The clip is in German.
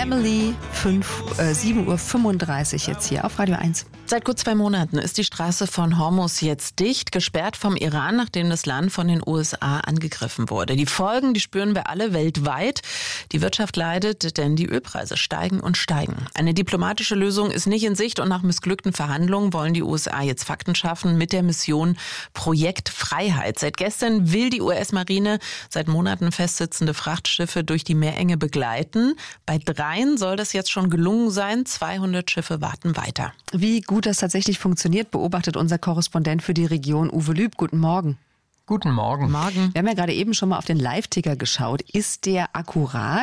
Family, 7:35 Uhr jetzt hier auf Radio 1. Seit gut 2 Monaten ist die Straße von Hormuz jetzt dicht, gesperrt vom Iran, nachdem das Land von den USA angegriffen wurde. Die Folgen, die spüren wir alle weltweit. Die Wirtschaft leidet, denn die Ölpreise steigen und steigen. Eine diplomatische Lösung ist nicht in Sicht und nach missglückten Verhandlungen wollen die USA jetzt Fakten schaffen mit der Mission Projekt Freiheit. Seit gestern will die US-Marine seit Monaten festsitzende Frachtschiffe durch die Meerenge begleiten. Bei 3 soll das jetzt schon gelungen sein. 200 Schiffe warten weiter. Wie gut das tatsächlich funktioniert, beobachtet unser Korrespondent für die Region Uwe Lüb. Guten Morgen. Guten Morgen. Wir haben ja gerade eben schon mal auf den Live-Ticker geschaut. Ist der akkurat?